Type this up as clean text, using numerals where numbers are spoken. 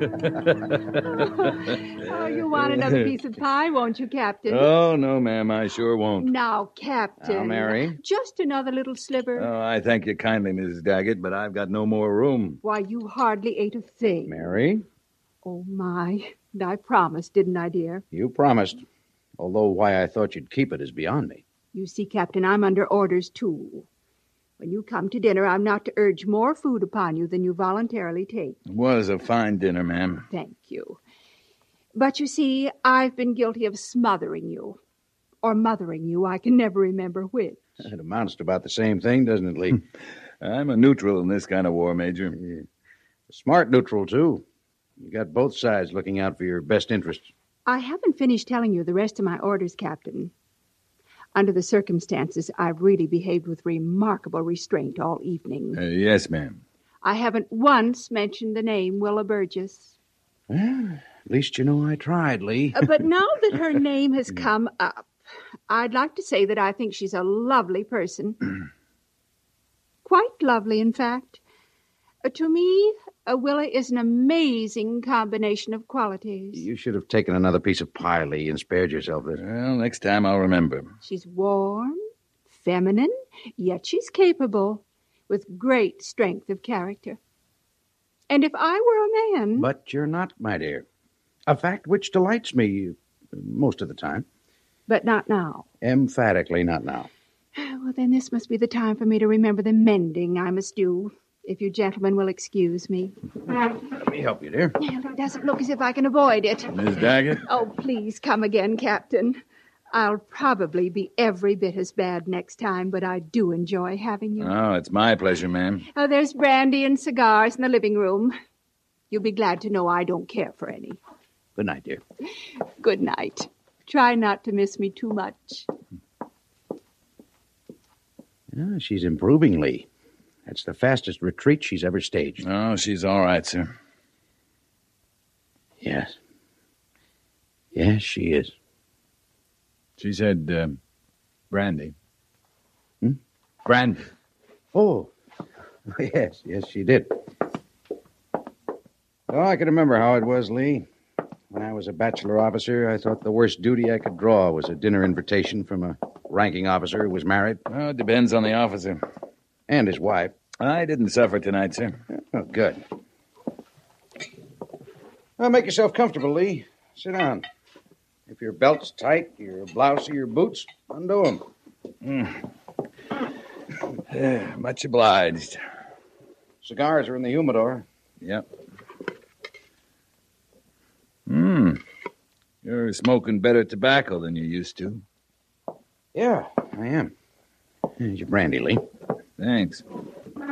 Oh, you want another piece of pie, won't you, Captain? Oh, no, ma'am, I sure won't. Now, Captain. Now, Mary. Just another little sliver. Oh, I thank you kindly, Mrs. Daggett, but I've got no more room. Why, you hardly ate a thing. Mary, Oh, my. I promised, didn't I, dear? you promised. Although why I thought you'd keep it is beyond me. You see, Captain, I'm under orders, too. When you come to dinner, I'm not to urge more food upon you than you voluntarily take. It was a fine dinner, ma'am. Thank you. But you see, I've been guilty of smothering you. Or mothering you. I can never remember which. It amounts to about the same thing, doesn't it, Lee? I'm a neutral in this kind of war, Major. A smart neutral, too. You got both sides looking out for your best interests. I haven't finished telling you the rest of my orders, Captain. Under the circumstances, I've really behaved with remarkable restraint all evening. Yes, ma'am. I haven't once mentioned the name Willa Burgess. Well, at least you know I tried, Lee. But now that her name has come up, I'd like to say that I think she's a lovely person. Quite lovely, in fact. To me, Willa is an amazing combination of qualities. You should have taken another piece of pie, Lee, and spared yourself this. Well, next time I'll remember. She's warm, feminine, yet she's capable, with great strength of character. And if I were a man... But you're not, my dear. A fact which delights me most of the time. But not now. Emphatically not now. Well, then this must be the time for me to remember the mending I must do, if you gentlemen will excuse me. Let me help you, dear. It doesn't look as if I can avoid it. Miss Daggett? Oh, please come again, Captain. I'll probably be every bit as bad next time, but I do enjoy having you. Oh, it's my pleasure, ma'am. Oh, there's brandy and cigars in the living room. You'll be glad to know I don't care for any. Good night, dear. Good night. Try not to miss me too much. Yeah, she's improving, Lee. That's the fastest retreat she's ever staged. Oh, she's all right, sir. Yes. Yes, she is. She said, brandy. Hmm? Brandy. Oh, yes, she did. Oh, I can remember how it was, Lee. When I was a bachelor officer, I thought the worst duty I could draw was a dinner invitation from a ranking officer who was married. Oh, it depends on the officer. And his wife. I didn't suffer tonight, sir. Oh, good. Well, make yourself comfortable, Lee. Sit down. If your belt's tight, your blouse or your boots, undo them. Much obliged. Cigars are in the humidor. Yep. You're smoking better tobacco than you used to. Yeah, I am. Here's your brandy, Lee. Thanks.